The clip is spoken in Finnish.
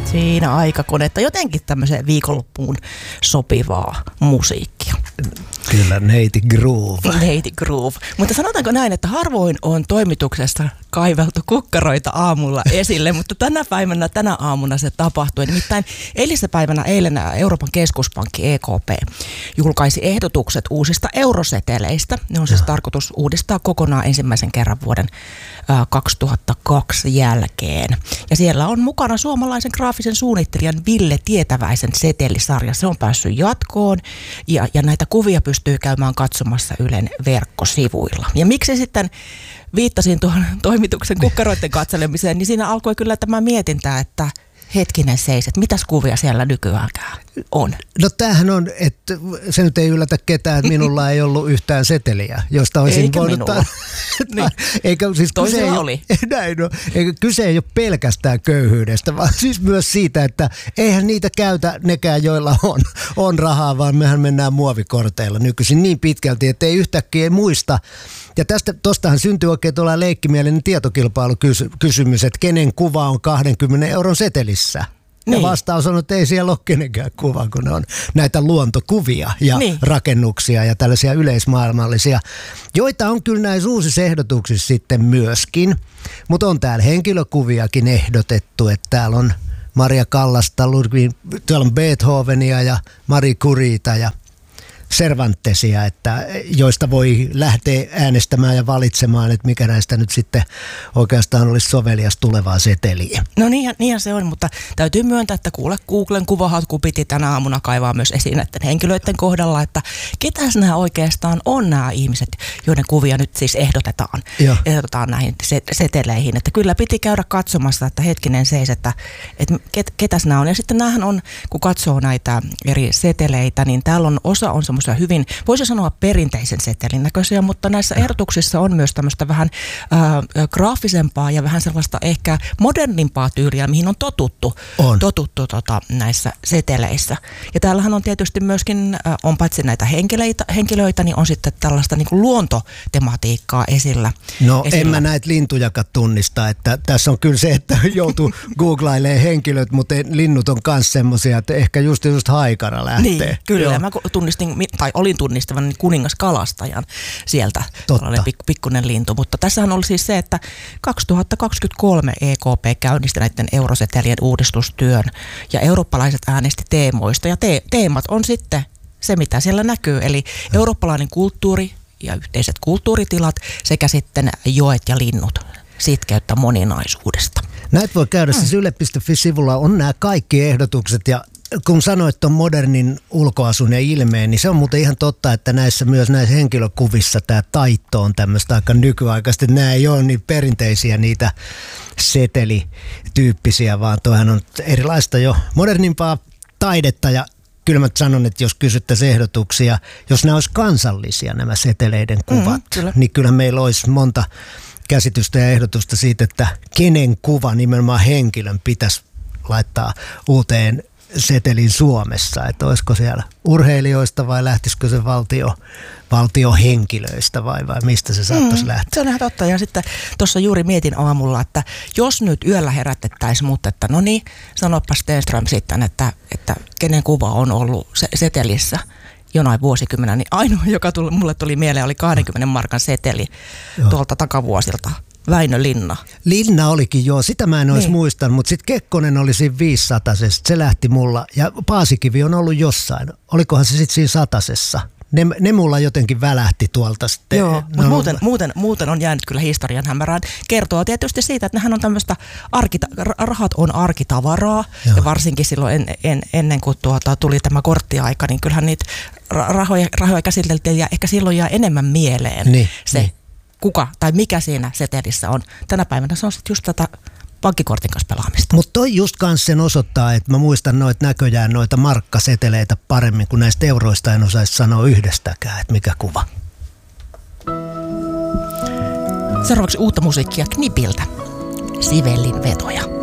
Siinä aikakonetta, jotenkin tämmöiseen viikonloppuun sopivaa musiikkia. Kyllä, neiti groove. Neiti groove. Mutta sanotaanko näin, että harvoin on toimituksesta kaiveltu kukkaroita aamulla esille, mutta tänä aamuna se tapahtui. Nimittäin eilen Euroopan keskuspankki EKP julkaisi ehdotukset uusista euroseteleistä. Ne on siis tarkoitus uudistaa kokonaan ensimmäisen kerran vuoden 2002 jälkeen. Ja siellä on mukana suomalaisen graafisen suunnittelijan Ville Tietäväisen setelisarja. Se on päässyt jatkoon ja näitä kuvia pystyy käymään katsomassa Ylen verkkosivuilla. Ja miksi sitten viittasin tuohon toimituksen kukkaroiden katselemiseen, niin siinä alkoi kyllä tämä mietintä, että hetkinen seis, että mitäs kuvia siellä nykyäänkään on? No tämähän on, että se nyt ei yllätä ketään, että minulla ei ollut yhtään seteliä, josta olisin eikä voinut... Niin. Eikä, siis toisella oli. Kyse ei ole pelkästään köyhyydestä, vaan siis myös siitä, että eihän niitä käytä nekään, joilla on rahaa, vaan mehän mennään muovikorteilla nykyisin niin pitkälti, että ei yhtäkkiä muista. Ja tostahan syntyy oikein tuolla leikkimielinen tietokilpailukysymys, että kenen kuva on 20 euron setelissä. Ja niin. Vastaus on, että ei siellä ole kenenkään kuva, kun ne on näitä luontokuvia ja rakennuksia ja tällaisia yleismaailmallisia, joita on kyllä näissä uusissa ehdotuksissa sitten myöskin. Mutta on täällä henkilökuviakin ehdotettu, että täällä on Maria Kallasta, täällä on Beethovenia ja Marie Curietä ja Cervantesia, joista voi lähteä äänestämään ja valitsemaan, että mikä näistä nyt sitten oikeastaan olisi sovelias tulevaa seteliä. No niinhän se on, mutta täytyy myöntää, että Googlen kuvahatku piti tänä aamuna kaivaa myös esiin näiden henkilöiden kohdalla, että ketäs nämä oikeastaan on nämä ihmiset, joiden kuvia nyt siis ehdotetaan näihin seteleihin. Että kyllä piti käydä katsomassa, että hetkinen seis, että ketäs nämä on. Ja sitten näähän on, kun katsoo näitä eri seteleitä, niin täällä on osa on semmoisia hyvin, voisi sanoa perinteisen setelin näköisiä, mutta näissä ehdotuksissa on myös tämmöistä vähän graafisempaa ja vähän sellaista ehkä modernimpaa tyyliä, mihin on totuttu näissä seteleissä. Ja täällähän on tietysti myöskin, on paitsi näitä henkilöitä, niin on sitten tällaista niin kuin luontotematiikkaa esillä. No en mä näitä lintujakaan tunnista, että tässä on kyllä se, että joutuu googlailemaan henkilöt, mutta linnut on myös semmoisia, että ehkä just haikara lähtee. Niin, kyllä. Joo. Mä olin tunnistavan kuningaskalastajan sieltä, tällainen pikkuinen lintu, mutta tässähän oli siis se, että 2023 EKP käynnisti näiden eurosetelien uudistustyön ja eurooppalaiset äänesti teemoista ja teemat on sitten se, mitä siellä näkyy, eli eurooppalainen kulttuuri ja yhteiset kulttuuritilat sekä sitten joet ja linnut sitkeyttä moninaisuudesta. Näitä voi käydä siis yle.fi-sivulla on nämä kaikki ehdotukset ja kun sanoit tuon modernin ulkoasun ja ilmeen, niin se on muuten ihan totta, että näissä henkilökuvissa tämä taitto on tämmöistä aika nykyaikaista. Nämä ei ole niin perinteisiä niitä setelityyppisiä, vaan toihan on erilaista jo modernimpaa taidetta ja kyllä mä sanon, että jos kysyttäisiin ehdotuksia, jos nämä olisi kansallisia nämä seteleiden kuvat, niin kyllä meillä olisi monta käsitystä ja ehdotusta siitä, että kenen kuva nimenomaan henkilön pitäisi laittaa uuteen setelin Suomessa, että olisiko siellä urheilijoista vai lähtisikö se valtiohenkilöistä vai mistä se saattaisi lähteä? Se on ihan totta ja sitten tuossa juuri mietin aamulla, että jos nyt yöllä herätettäisiin, mutta että no niin, sanoppa Stenström sitten, että kenen kuva on ollut setelissä jonain vuosikymmenen, niin ainoa, joka mulle tuli mieleen, oli 20 markan seteli tuolta takavuosilta. Väinö Linna. Linna olikin joo, sitä mä en olisi muistanut, mutta sitten Kekkonen oli siinä 500, se lähti mulla ja Paasikivi on ollut jossain. Olikohan se sitten siinä 100-sessa? Ne mulla jotenkin välähti tuolta sitten. Joo, mutta muuten on jäänyt kyllä historian hämärään. Kertoo tietysti siitä, että nehän on tämmöistä, rahat on arkitavaraa. Joo. Ja varsinkin silloin ennen kuin tuli tämä korttiaika, niin kyllähän niitä rahoja käsiteltiin ja ehkä silloin jää enemmän mieleen kuka tai mikä siinä setelissä on. Tänä päivänä se on sitten just tätä pankkikortin kanssa pelaamista. Mutta toi just kans sen osoittaa, että mä muistan näköjään noita markkaseteleitä paremmin, kuin näistä euroista en osaisi sanoa yhdestäkään, että mikä kuva. Seuraavaksi uutta musiikkia Knipiltä. Sivellin vetoja.